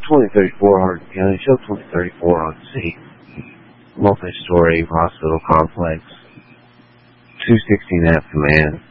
2034 Hardin County, Show 2034 on scene. Multi-story hospital complex, 216 F command.